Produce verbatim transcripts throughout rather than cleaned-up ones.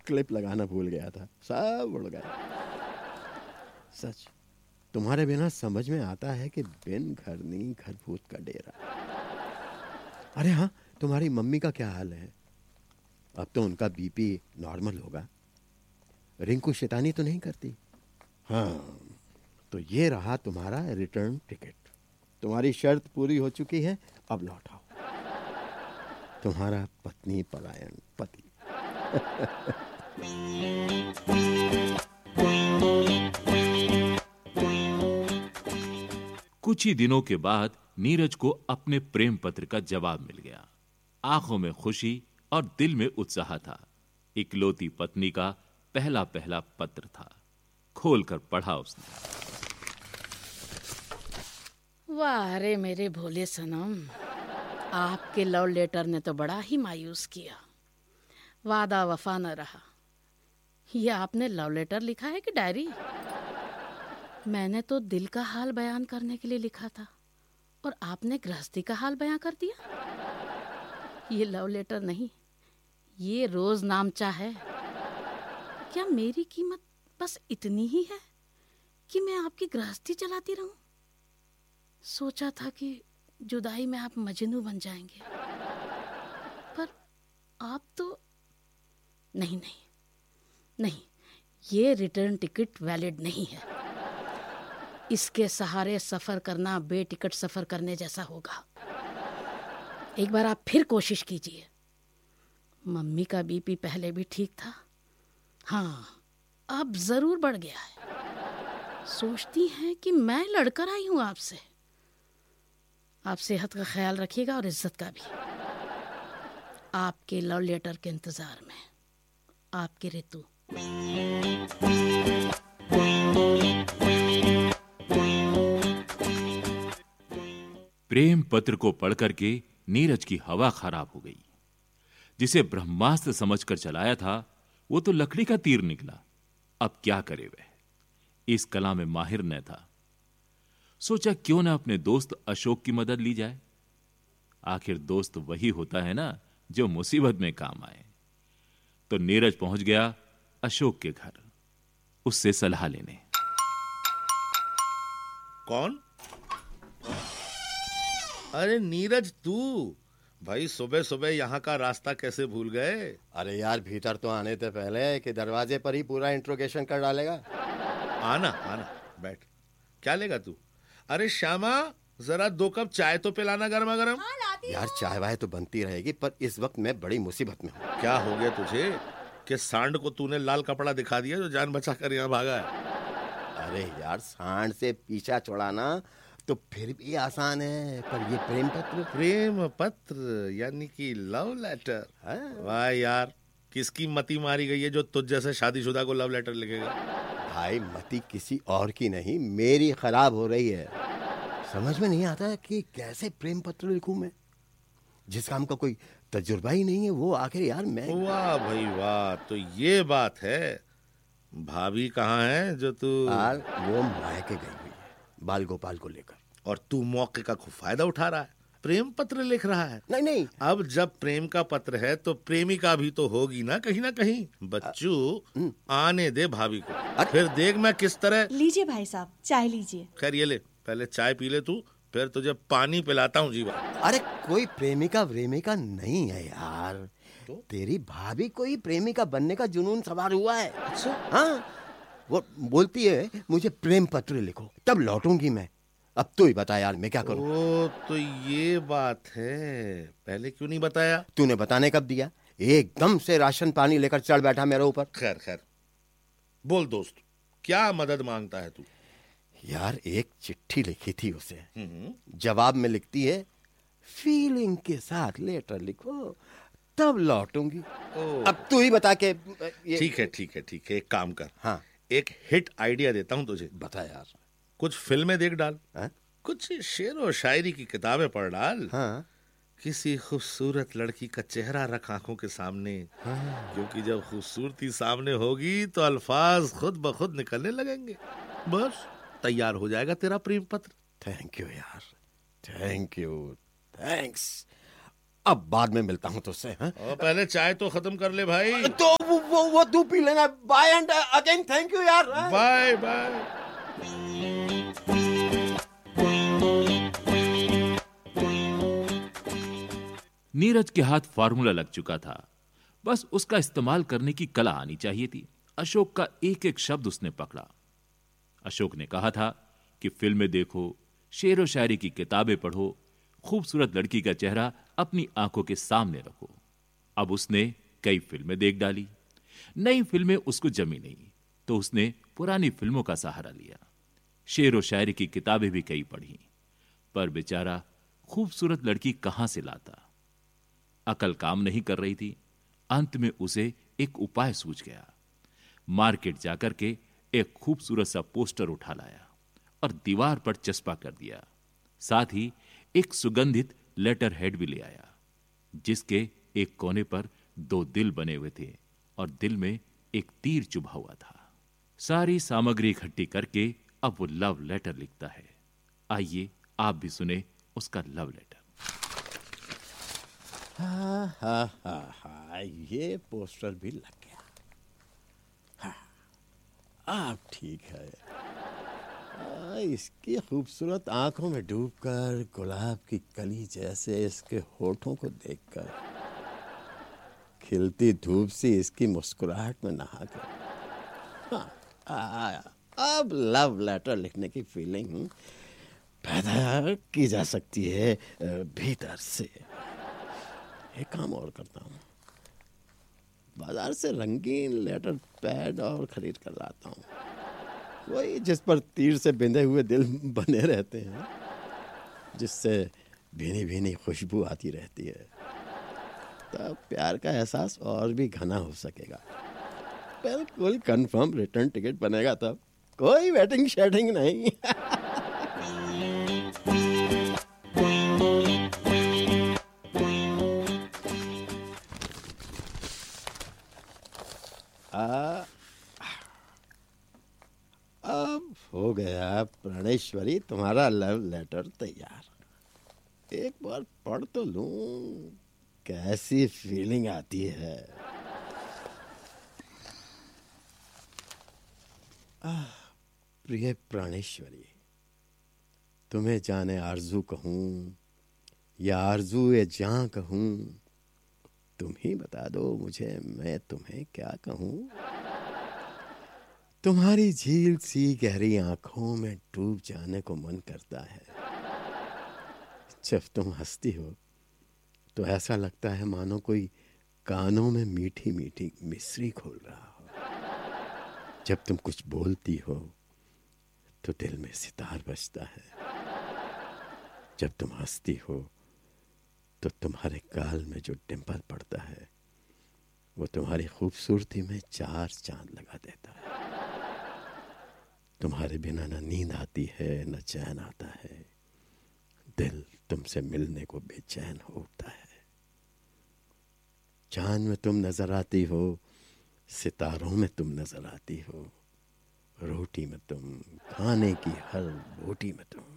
Clip लगाना भूल गया था, सब उड़ गया। सच, तुम्हारे बिना समझ में आता है कि बिन घरनी घर भूत का डेरा। अरे हाँ, तुम्हारी मम्मी का क्या हाल है? अब तो उनका बीपी नॉर्मल होगा। रिंकू शैतानी तो नहीं करती? हाँ, तो ये रहा तुम्हारा रिटर्न टिकट। तुम्हारी शर्त पूरी हो चुकी है, अब लौट आओ। तुम्हारा पत्नी पलायन पति। कुछ ही दिनों के बाद नीरज को अपने प्रेम पत्र का जवाब मिल गया। आंखों में खुशी और दिल में उत्साह था। इकलौती पत्नी का पहला पहला पत्र था। खोलकर पढ़ा उसने। वाह रे मेरे भोले सनम, आपके लव लेटर ने तो बड़ा ही मायूस किया। वादा वफा न रहा। ये आपने लव लेटर लिखा है कि डायरी? मैंने तो दिल का हाल बयान करने के लिए लिखा था और आपने गृहस्थी का हाल बयान कर दिया। ये लव लेटर नहीं, ये रोज नामचा है। क्या मेरी कीमत बस इतनी ही है कि मैं आपकी गृहस्थी चलाती रहूं? सोचा था कि जुदाई में आप मजनू बन जाएंगे, पर आप तो नहीं नहीं नहीं, ये रिटर्न टिकट वैलिड नहीं है। इसके सहारे सफर करना बे टिकट सफर करने जैसा होगा। एक बार आप फिर कोशिश कीजिए। मम्मी का बीपी पहले भी ठीक था, हाँ अब जरूर बढ़ गया है। सोचती हैं कि मैं लड़कर आई हूं आपसे। आप सेहत का ख्याल रखिएगा और इज्जत का भी। आपके लव लेटर के इंतजार में, आपकी ऋतु। प्रेम पत्र को पढ़कर के नीरज की हवा खराब हो गई। जिसे ब्रह्मास्त्र समझकर चलाया था, वो तो लकड़ी का तीर निकला। अब क्या करे वह? इस कला में माहिर न था। सोचा क्यों ना अपने दोस्त अशोक की मदद ली जाए। आखिर दोस्त वही होता है ना जो मुसीबत में काम आए। तो नीरज पहुंच गया अशोक के घर, उससे सलाह लेने। कौन? अरे नीरज, तू भाई सुबह सुबह यहाँ का रास्ता कैसे भूल गए? अरे यार, भीतर तो आने से पहले कि दरवाजे पर ही पूरा इंट्रोगेशन कर डालेगा। आना आना, बैठ। क्या लेगा तू? अरे श्यामा, जरा दो कप चाय तो पिलाना गर्मा गर्म। यार चाय वाय तो बनती रहेगी, पर इस वक्त मैं बड़ी मुसीबत में हूँ। क्या हो गया तुझे कि सांड को तूने लाल कपड़ा दिखा दिया जो जान बचा कर यहाँ भागा है? अरे यार, सांड से पीछा छुड़ाना तो फिर भी आसान है, पर ये प्रेम पत्र। प्रेम पत्र यानी कि लव लेटर? वाह यार, किसकी मती मारी गई है जो तुझ जैसे शादीशुदा को लव लेटर लिखेगा? भाई मती किसी और की नहीं, मेरी खराब हो रही है। समझ में नहीं आता कि कैसे प्रेम पत्र लिखूं मैं। जिस काम का कोई तजुर्बा ही नहीं है, वो आखिर यार मैं। वाह भाई वाह, तो ये बात है। भाभी कहाँ है जो तू? यार वो मायके गई हुई है बाल गोपाल को लेकर। और तू मौके का खूब फायदा उठा रहा है, प्रेम पत्र लिख रहा है। नहीं नहीं, अब जब प्रेम का पत्र है तो प्रेमिका भी तो होगी ना कहीं ना कहीं। बच्चू, आने दे भाभी को, फिर देख मैं किस तरह। लीजिए भाई साहब, चाय लीजिए। खैर ये ले, पहले चाय पी ले तू, फिर तुझे पानी पिलाता हूँ जीवा। अरे कोई प्रेमिका प्रेमिका नहीं है यार, तो? तेरी भाभी को ही प्रेमिका बनने का जुनून सवार हुआ है। अच्छा? हाँ, वो बोलती है मुझे प्रेम पत्र लिखो, तब लौटूंगी मैं। अब तू ही बता यार, मैं क्या करूं? ओ, तो ये बात है, पहले क्यों नहीं बताया? तूने बताने कब दिया? एकदम से राशन पानी लेकर चढ़ बैठा मेरे ऊपर। खैर खैर, बोल दोस्त, क्या मदद मांगता है तू? यार एक चिट्ठी लिखी थी उसे, जवाब में लिखती है फीलिंग के साथ लेटर लिखो तब लौटूंगी। अब तू ही बता के। ठीक है ठीक है ठीक है, एक काम कर। हाँ, एक हिट आइडिया देता हूँ तुझे। बता यार। कुछ फिल्में देख डाल, हा? कुछ शेर और शायरी की किताबें पढ़ डाल। हाँ? किसी खूबसूरत लड़की का चेहरा रख आंखों के सामने। हाँ। क्योंकि जब खूबसूरती सामने होगी तो अल्फाज खुद ब खुद निकलने लगेंगे। बस तैयार हो जाएगा तेरा प्रेम पत्र। थैंक यू यार, थैंक यू, थैंक्स। अब बाद में मिलता हूँ तुझसे। हाँ? और पहले चाय तो खत्म कर ले भाई। तो वो वो, वो तू पी लेना। Bye and again thank you यार। Bye bye. नीरज के हाथ फार्मूला लग चुका था, बस उसका इस्तेमाल करने की कला आनी चाहिए थी। अशोक का एक एक शब्द उसने पकड़ा। अशोक ने कहा था कि फिल्में देखो, शेर व शायरी की किताबें पढ़ो, खूबसूरत लड़की का चेहरा अपनी आंखों के सामने रखो। अब उसने कई फिल्में देख डाली, नई फिल्में उसको जमी नहीं, तो उसने पुरानी फिल्मों का सहारा लिया। शेर व शायरी की किताबें भी कई पढ़ी, पर बेचारा खूबसूरत लड़की कहां से लाता। अकल काम नहीं कर रही थी। अंत में उसे एक उपाय सूझ गया। मार्केट जाकर के एक खूबसूरत सा पोस्टर उठा लाया और दीवार पर चस्पा कर दिया। साथ ही एक सुगंधित लेटर हेड भी ले आया, जिसके एक कोने पर दो दिल बने हुए थे और दिल में एक तीर चुभा हुआ था। सारी सामग्री इकट्ठी करके अब वो लव लेटर लिखता है। आइए आप भी सुने उसका लव लेटर। हाँ हाँ हाँ हाँ, ये पोस्टर भी लग गया। हाँ, अब ठीक है। आ, इसकी खूबसूरत आंखों में डूबकर, गुलाब की कली जैसे इसके होठों को देखकर, खिलती धूप सी इसकी मुस्कुराहट में नहाकर, हाँ, आ, अब लव लेटर लिखने की फीलिंग पैदा की जा सकती है भीतर से। एक काम और करता हूँ, बाजार से रंगीन लेटर पैड और खरीद कर लाता हूँ, वही जिस पर तीर से बिंधे हुए दिल बने रहते हैं, जिससे भीनी भीनी खुशबू आती रहती है। तब प्यार का एहसास और भी घना हो सकेगा। बिल्कुल कंफर्म रिटर्न टिकट बनेगा, तब कोई वेटिंग शेटिंग नहीं। आ, अब हो गया प्राणेश्वरी तुम्हारा लव लेटर तैयार। एक बार पढ़ तो लूं, कैसी फीलिंग आती है। आह, प्रिय प्राणेश्वरी, तुम्हें जाने आरजू कहूं या आरजू ए जां कहूं, तुम ही बता दो मुझे मैं तुम्हें क्या कहूं। तुम्हारी झील सी गहरी आंखों में डूब जाने को मन करता है। जब तुम हंसती हो तो ऐसा लगता है मानो कोई कानों में मीठी मीठी मिश्री खोल रहा हो। जब तुम कुछ बोलती हो तो दिल में सितार बजता है। जब तुम हंसती हो तो तुम्हारे गाल में जो डिंपल पड़ता है, वो तुम्हारी खूबसूरती में चार चांद लगा देता है। तुम्हारे बिना न नींद आती है न चैन आता है। दिल तुमसे मिलने को बेचैन हो उठता है। चांद में तुम नजर आती हो, सितारों में तुम नजर आती हो, रोटी में तुम, खाने की हर बोटी में तुम।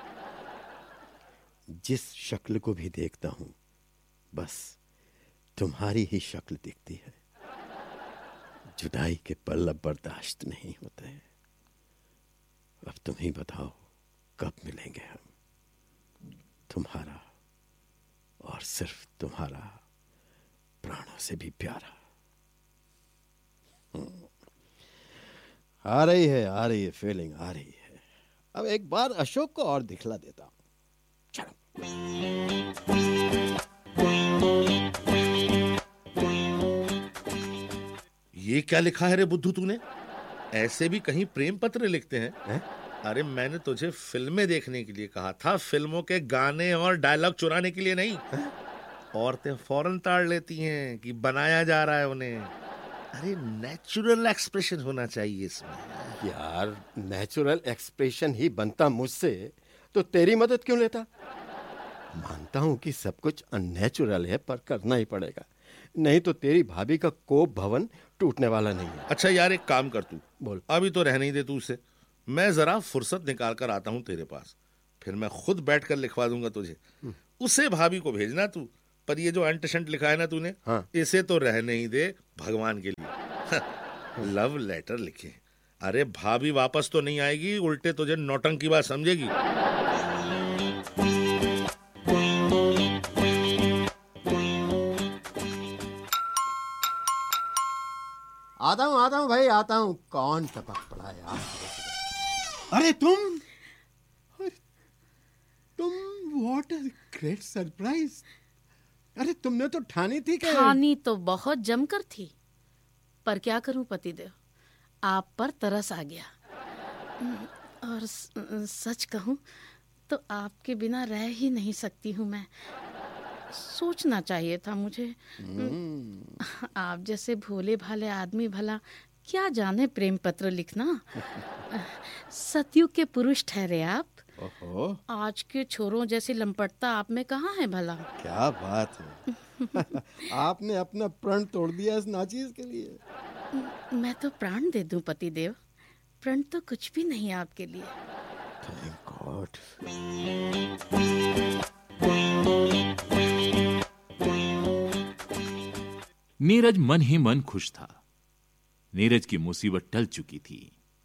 जिस शक्ल को भी देखता हूं, बस तुम्हारी ही शक्ल दिखती है। जुदाई के पल अब बर्दाश्त नहीं होते। अब तुम ही बताओ कब मिलेंगे हम। तुम्हारा और सिर्फ तुम्हारा, प्राणों से भी प्यारा। आ रही है आ रही है फीलिंग आ रही है। अब एक बार अशोक को और दिखला देता हूं। चलो। ये क्या लिखा है रे बुद्धू तूने? ऐसे भी कहीं प्रेम पत्र लिखते हैं, है? अरे मैंने तुझे फिल्में देखने के लिए कहा था, फिल्मों के गाने और डायलॉग चुराने के लिए नहीं। औरतें फौरन ताड़ लेती हैं कि बनाया जा रहा है उन्हें। अरे नेचुरल एक्सप्रेशन होना चाहिए इसमें। यार नेचुरल एक्सप्रेशन ही बनता मुझसे तो तेरी मदद क्यों लेता? मानता हूं कि सब कुछ अननेचुरल है, पर करना ही पड़ेगा, नहीं तो तेरी भाभी का कोप भवन टूटने वाला नहीं है। अच्छा यार एक काम कर, तू बोल। अभी तो रहने ही दे तू उसे। मैं जरा फुर्सत निकाल कर आता हूं तेरे पास, फिर मैं खुद बैठ कर लिखवा दूंगा तुझे। उसे भाभी को भेजना तू, पर ये जो एंटशंट लिखा है ना तूने, हाँ। इसे तो रहने ही दे भगवान के लिए। लव लेटर लिखे, अरे भाभी वापस तो नहीं आएगी, उल्टे तुझे नौटंकी की बात समझेगी। आता हूँ आता हूँ भाई आता हूँ। कौन टपक पड़ा यार? अरे तुम अरे तुम व्हाट अ ग्रेट सरप्राइज। अरे तुमने तो ठानी थी कि ठानी तो बहुत जमकर थी, पर क्या करूं पतिदेव, आप पर तरस आ गया। और सच कहूं तो आपके बिना रह ही नहीं सकती हूं मैं। सोचना चाहिए था मुझे। आप जैसे भोले भाले आदमी भला क्या जाने प्रेम पत्र लिखना। सतयुग के पुरुष ठहरे आप। ओहो, आज के छोरों जैसी लंपटता आप में कहाँ है भला। क्या बात है। आपने अपना प्रण तोड़ दिया इस नाचीज के लिए। मैं तो प्राण दे दूं पतिदेव, प्रण तो कुछ भी नहीं आपके लिए। Thank God. नीरज मन ही मन खुश था। नीरज की मुसीबत टल चुकी थी।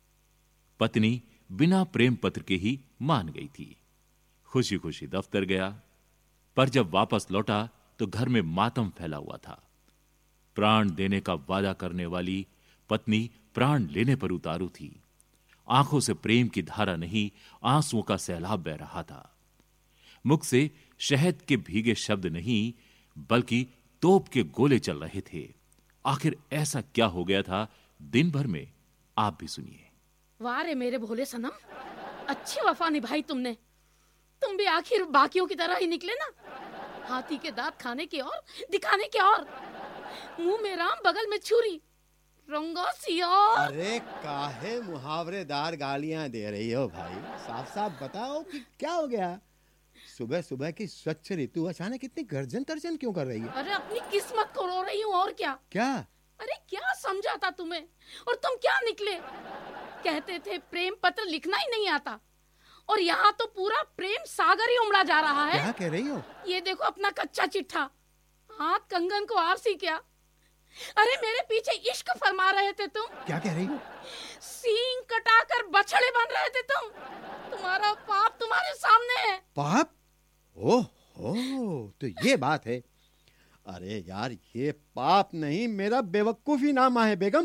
पत्नी बिना प्रेम पत्र के ही मान गई थी। खुशी खुशी दफ्तर गया, पर जब वापस लौटा तो घर में मातम फैला हुआ था। प्राण देने का वादा करने वाली पत्नी प्राण लेने पर उतारू थी। आंखों से प्रेम की धारा नहीं, आंसुओं का सैलाब बह रहा था। मुख से शहद के भीगे शब्द नहीं, बल्कि तोप के गोले चल रहे थे। आखिर ऐसा क्या हो गया था दिन भर में? आप भी सुनिए। वाह रे मेरे भोले सनम, अच्छी वफा निभाई तुमने। तुम भी आखिर बाकियों की तरह ही निकले ना। हाथी के दांत खाने के और दिखाने के और, मुंह में राम बगल में छुरी, रंगा सियार। अरे काहे मुहावरेदार गालियां दे रही हो भाई? साफ साफ बताओ कि क्या हो गया? सुबह सुबह की स्वच्छ ऋतु अचानक इतनी गर्जन तर्जन क्यों कर रही है? अरे अपनी किस्मत को रो रही हूँ और क्या। क्या? अरे क्या समझा था तुम्हें, और तुम क्या निकले। कहते थे प्रेम पत्र लिखना ही नहीं आता, और यहाँ तो पूरा प्रेम सागर ही उमड़ा जा रहा है। क्या कह रही हो? ये देखो अपना कच्चा चिट्ठा, हाथ कंगन को आरसी क्या। अरे मेरे पीछे इश्क फरमा रहे थे तुम। क्या कह रही हो? सींग कटाकर बछड़े बन रहे थे तुम। तुम्हारा पाप तुम्हारे सामने है। पाप? ओह हो, तो ये बात है। अरे यार, ये पाप नहीं, मेरा बेवकूफी नामा है बेगम।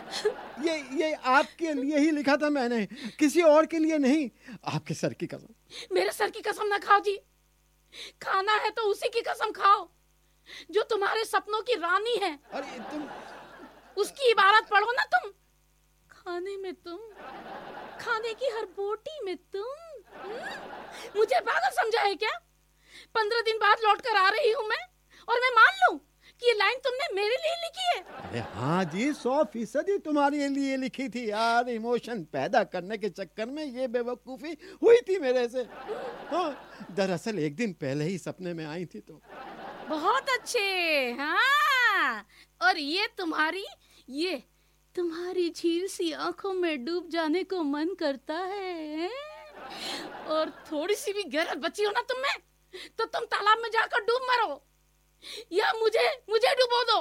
ये ये आपके लिए ही लिखा था मैंने, किसी और के लिए नहीं। आपके सर की कसम। मेरे सर की कसम ना खाओ जी। खाना है तो उसी की कसम खाओ जो तुम्हारे सपनों की रानी है। अरे तुम उसकी इबारत पढ़ो ना तुम। खाने में तुम, खाने की हर बोटी में तुम। हुँ? मुझे पागल समझा है क्या? पंद्रह दिन बाद लौट कर आ रही हूँ मैं, और मैं मान लूं कि ये लाइन तुमने मेरे लिए लिखी है। अरे हाँ जी, सौ फीसदी तुम्हारे लिए लिखी थी यार। इमोशन पैदा करने के चक्कर में ये बेवकूफी हुई थी मेरे से। हाँ, दरअसल एक दिन पहले ही सपने में आई थी तो। बहुत अच्छे। हाँ, और ये तुम्हारी ये तुम्हारी झील सी आंखों में डूब जाने को मन करता है। और थोड़ी सी भी गैरत बची हो ना तुम में, तो तुम तालाब में जाकर डूब मरो, या मुझे मुझे डुबो दो,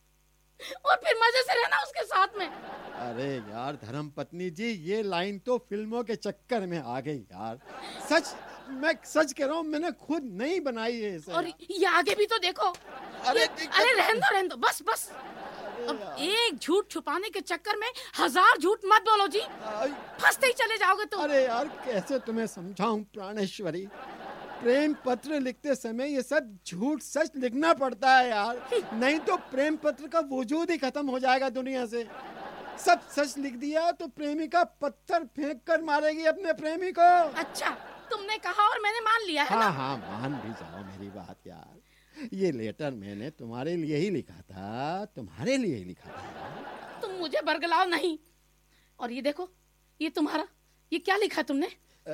और फिर मजे से रहना उसके साथ में। अरे यार धर्म पत्नी जी, ये लाइन तो फिल्मों के चक्कर में आ गई यार। सच, मैं सच कह रहा हूँ, मैंने खुद नहीं बनाई है इसे। और ये आगे भी तो देखो। अरे ये, अरे रहने दो रहने दो, बस बस। अब एक झूठ छुपाने के चक्कर में हजार झूठ मत बोलो जी, फंसते ही चले जाओगे तुम। अरे यार कैसे तुम्हें समझाऊं प्राणेश्वरी, प्रेम पत्र लिखते समय ये सब झूठ सच लिखना पड़ता है यार, नहीं तो प्रेम पत्र का वजूद ही खत्म हो जाएगा दुनिया से। सब सच लिख दिया तो प्रेमिका पत्थर फेंक कर मारेगी अपने प्रेमी को। अच्छा, तुमने कहा और मैंने मान लिया है ना? हाँ हाँ, मान भी जाओ मेरी बात यार। ये लेटर मैंने तुम्हारे लिए ही लिखा था, तुम्हारे लिए ही लिखा था। तुम मुझे बरगलाओ नहीं। और ये देखो, ये तुम्हारा, ये क्या लिखा तुमने?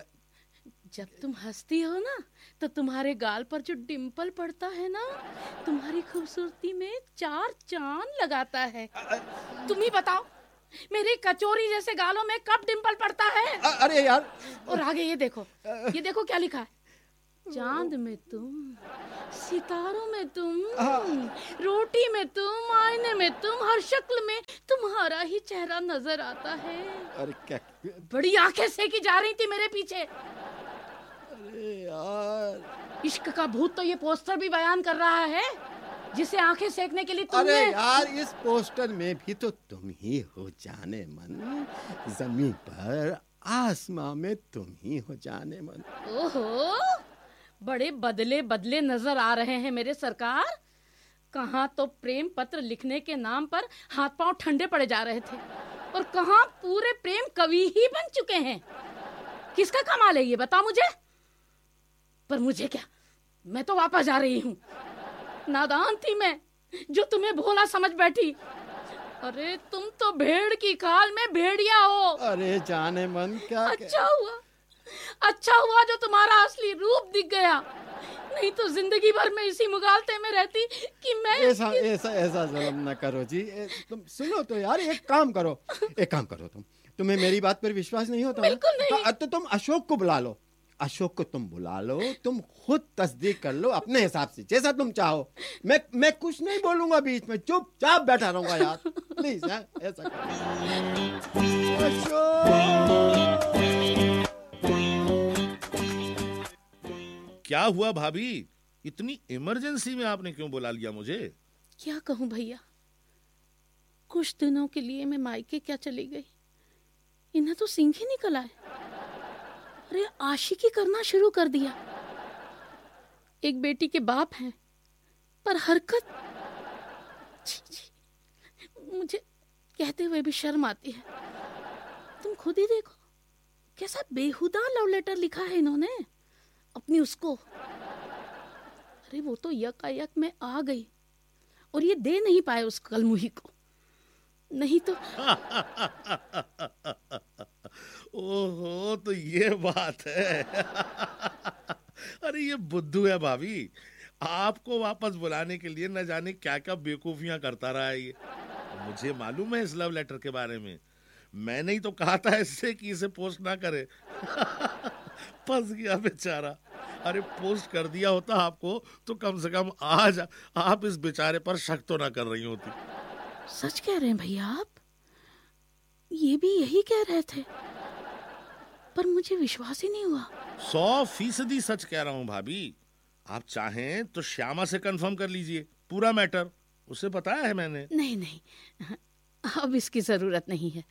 जब तुम हंसती हो ना, तो तुम्हारे गाल पर जो डिम्पल पड़ता है ना, तुम्हारी खूबसूरती में चार चांद लगाता है। तुम ही बताओ, मेरे कचोरी जैसे गालों में कब डिम्पल पड़ता है? अ, अरे यार। और आगे ये देखो, ये देखो क्या लिखा है। चांद में तुम, सितारों में तुम, रोटी में तुम, आईने में तुम, हर शक्ल में तुम्हारा ही चेहरा नजर आता है। अरे क्या, बड़ी आंखें सेकी जा रही थी मेरे पीछे। अरे यार, इश्क का भूत तो ये पोस्टर भी बयान कर रहा है, जिसे आंखें सेकने के लिए तुमने। अरे यार, इस पोस्टर में भी तो तुम ही हो जाने मन, जमीन पर आसमां में तुम ही हो जाने मन। ओहो, बड़े बदले बदले नजर आ रहे हैं मेरे सरकार। कहाँ तो प्रेम पत्र लिखने के नाम पर हाथ पांव ठंडे पड़े जा रहे थे, और कहाँ पूरे प्रेम कवि ही बन चुके हैं। किसका कमाल है ये, बताओ मुझे। पर मुझे क्या, मैं तो वापस जा रही हूँ। नादान थी मैं, जो तुम्हें भोला समझ बैठी। अरे तुम तो भेड़ की खाल में भेड़िया हो। अरे जाने मन, क्या अच्छा हुआ, अच्छा हुआ जो तुम्हारा असली रूप दिख गया, नहीं तो जिंदगी भर में इसी मुगालते में रहती कि मैं। ऐसा ऐसा ऐसा जुल्म न करो जी। ए, तुम सुनो तो यार, एक काम करो, एक काम करो तुम तुम्हें मेरी बात पर विश्वास नहीं होता? बिल्कुल नहीं। तो, तो तुम अशोक को बुला लो, अशोक को तुम बुला लो, तुम खुद तस्दीक कर लो अपने हिसाब से, जैसा तुम चाहो। मैं मैं कुछ नहीं बोलूंगा बीच में, चुपचाप बैठा रहूंगा यार। प्लीज ऐसा करो। अशोक, क्या हुआ भाभी, इतनी इमरजेंसी में आपने क्यों बुला लिया मुझे? क्या कहूँ भैया, कुछ दिनों के लिए मैं मायके क्या चली गई, इन्हें तो सिंह ही निकल आए। अरे आशिकी करना शुरू कर दिया। एक बेटी के बाप हैं, पर हरकत, छी छी, मुझे कहते हुए भी शर्म आती है। तुम खुद ही देखो, कैसा बेहुदा लव लेटर लिखा है इन्होंने अपनी उसको। अरे वो तो यकायक मैं आ गई और ये दे नहीं पाए उस कलमुही को, नहीं तो। ओहो, तो ये बात है। अरे ये बुद्धू है भाभी, आपको वापस बुलाने के लिए न जाने क्या क्या बेवकूफियां करता रहा है ये। मुझे मालूम है इस लव लेटर के बारे में, मैंने ही तो कहा था इससे कि इसे पोस्ट ना करे। फंस गया बेचारा। अरे पोस्ट कर दिया होता आपको तो कम से कम आज आप इस बेचारे पर शक तो ना कर रही होती। सच कह रहे हैं भैया आप, ये भी यही कह रहे थे, पर मुझे विश्वास ही नहीं हुआ। सौ फीसदी सच कह रहा हूँ भाभी। आप चाहें तो श्यामा से कंफर्म कर लीजिए पूरा मैटर, उसे बताया है मैंने। नहीं नहीं, अब इसकी जरूरत नहीं है।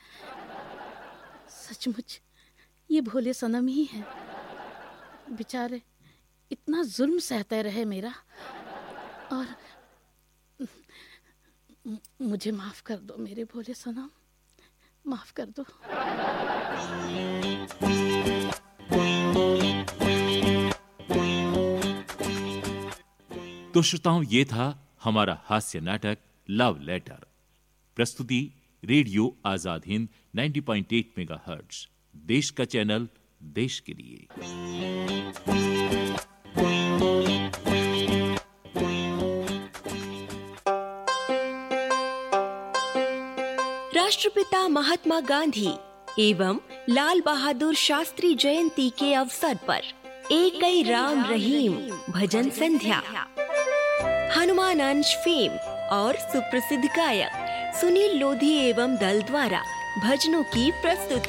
सचमुच ये भोले सनम ही है, बेचारे इतना जुल्म सहते रहे मेरा, और मुझे माफ कर दो मेरे भोले सनम, माफ कर दो। तो श्रोताओं, ये था हमारा हास्य नाटक लव लेटर। प्रस्तुति रेडियो आजाद हिंद नब्बे पॉइंट आठ मेगाहर्ट्ज, देश का चैनल, देश के लिए। राष्ट्रपिता महात्मा गांधी एवं लाल बहादुर शास्त्री जयंती के अवसर पर एकई राम रहीम भजन संध्या, हनुमान अंश फेम और सुप्रसिद्ध गायक सुनील लोधी एवं दल द्वारा भजनों की प्रस्तुति।